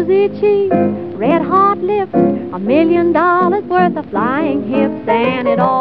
rosy cheeks, red hot lips, $1 million worth of flying hips, and it all